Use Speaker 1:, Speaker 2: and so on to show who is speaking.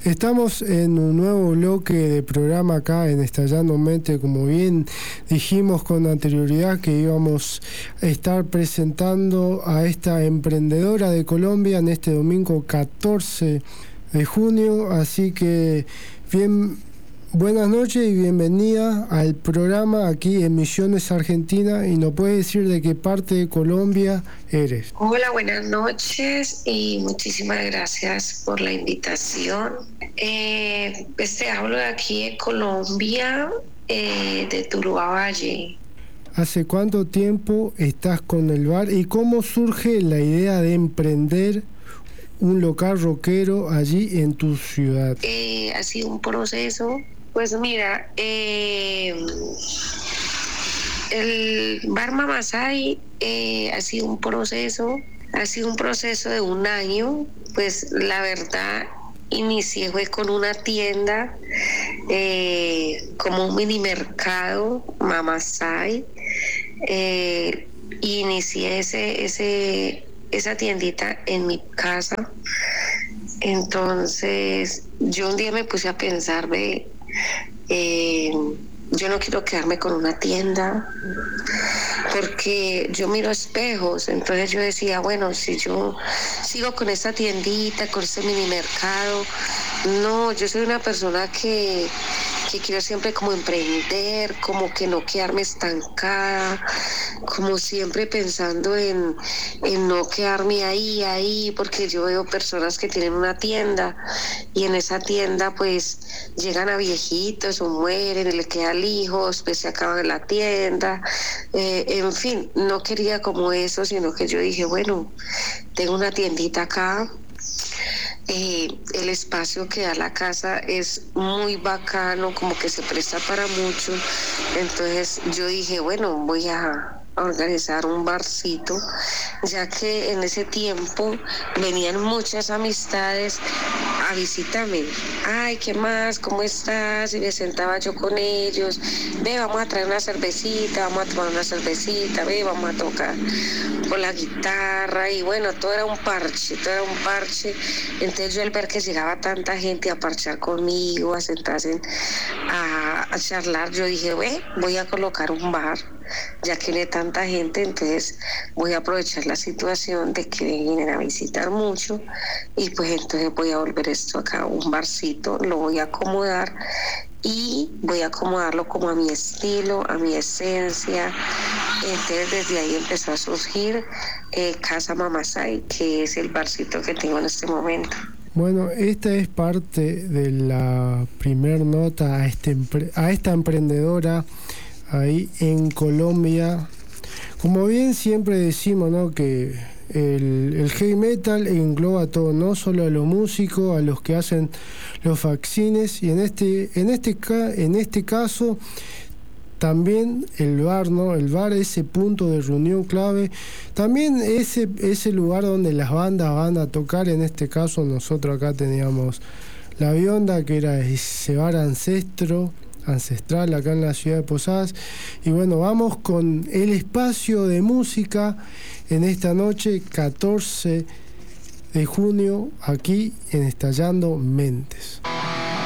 Speaker 1: Estamos en un nuevo bloque de programa acá en Estallando Mente, como bien dijimos con anterioridad que íbamos a estar presentando a esta emprendedora de Colombia en este domingo 14 de junio, así que buenas noches y bienvenida al programa aquí en Misiones, Argentina. ¿Y nos puedes decir de qué parte de Colombia eres?
Speaker 2: Hola, buenas noches y muchísimas gracias por la invitación. Te hablo de aquí de Colombia, de Tuluá Valle.
Speaker 1: ¿Hace cuánto tiempo estás con el bar y cómo surge la idea de emprender un local rockero allí en tu ciudad?
Speaker 2: Ha sido un proceso. Pues mira, el bar Mamasay ha sido un proceso de un año. Pues la verdad, inicié fue con una tienda, como un mini mercado Mamasay. Inicié esa tiendita en mi casa. Entonces yo un día me puse a pensar yo no quiero quedarme con una tienda, porque yo miro espejos. Entonces yo decía, bueno, si yo sigo con esta tiendita, con este mini mercado, no, yo soy una persona que quiero siempre como emprender, como que no quedarme estancada, como siempre pensando en no quedarme ahí, porque yo veo personas que tienen una tienda y en esa tienda pues llegan a viejitos o mueren y le quedan hijos, pues se acaba la tienda, en fin, no quería como eso, sino que yo dije, bueno, tengo una tiendita acá. El espacio que da la casa es muy bacano, como que se presta para mucho. Entonces yo dije, bueno, voy a organizar un barcito, ya que en ese tiempo venían muchas amistades a visitarme. Ay, ¿qué más? ¿Cómo estás? Y me sentaba yo con ellos. Ve, vamos a traer una cervecita, vamos a tomar una cervecita, ve, vamos a tocar con la guitarra. Y bueno, todo era un parche. Entonces yo al ver que llegaba tanta gente a parchar conmigo, a sentarse a charlar, yo dije, voy a colocar un bar, ya que viene tanta gente, entonces voy a aprovechar la situación de que vienen a visitar mucho y pues entonces voy a volver esto acá un barcito, lo voy a acomodar y voy a acomodarlo como a mi estilo, a mi esencia. Entonces desde ahí empezó a surgir Casa Mamasay, que es el barcito que tengo en este momento.
Speaker 1: Bueno, esta es parte de la primer nota a esta emprendedora ahí en Colombia. Como bien siempre decimos, ¿no?, que el heavy metal engloba todo, no solo a los músicos, a los que hacen los fanzines, y en este caso también el bar, ¿no? El bar, ese punto de reunión clave, también ese lugar donde las bandas van a tocar. En este caso nosotros acá teníamos La Bionda, que era ese bar ancestral acá en la ciudad de Posadas. Y bueno, vamos con el espacio de música en esta noche 14 de junio aquí en Estallando Mentes.